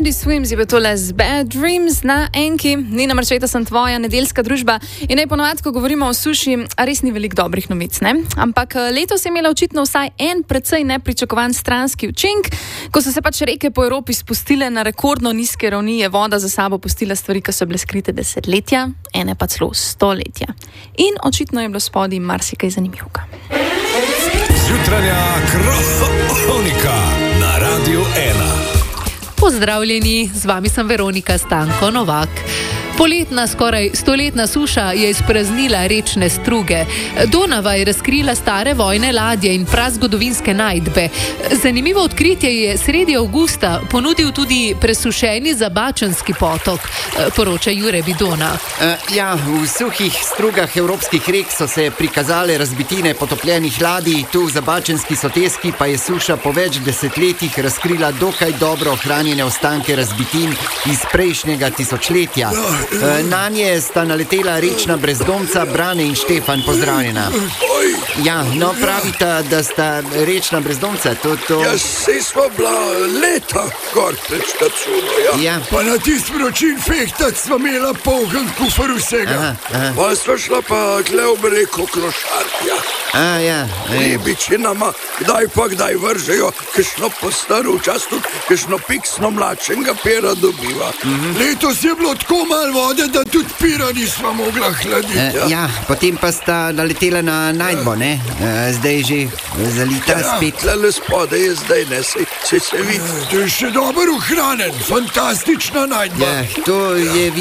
Teddy Swims je bil tole z Bad Dreams na Enki. Nina Marčeta sem tvoja nedeljska družba in naj ponovadi, ko govorimo o suši, res ni veliko dobrih novic, ne? Ampak letos je imela očitno vsaj en precej nepričakovan stranski učink. Ko so se pač reke po Evropi spustile na rekordno nizke ravni, je voda za sabo pustila stvari, ki so bile skrite desetletja, ene pa celo stoletja. In očitno je bilo spodaj marsikaj zanimivka. Jutranja kronika na Radiu 1. Pozdravljeni, z vami sem Veronika Stanko Novak. Poletna, skoraj stoletna suša je izpraznila rečne struge. Donava je razkrila stare vojne ladje in prazgodovinske najdbe. Zanimivo odkritje je sredi avgusta ponudil tudi presušeni Zabačanski potok, poroča Jure Vidona. V suhih strugah evropskih rek so se prikazale razbitine potopljenih ladij, tu v Zabačanski soteski pa je suša po več desetletjih razkrila dokaj dobro ohranjene ostanke razbitin iz prejšnjega tisočletja. Na nje sta naletela rečna brezdomca Brane in Štefan. Pozdravljena. Pravita, da sta rečna brezdomca to... Sej smo bila leta gor prečta cuno, Pa na tist vročin fehtac smo imela poln kufar vsega. Pa smo šla pa tle v reko Krošartja. Ribičinama kdaj vržejo, kakšno postaro včas tudi, kakšno piksno mlačenega pera dobiva. Letos je bilo tako malo vode, da tudi pira nismo mogla hladiti. Potem pa sta naletela na najdbo, ne? Zdaj že zalita spet. Tlele spode je zdaj, ne, se vidi. To je še dobro ohranjen, fantastična najdba. To je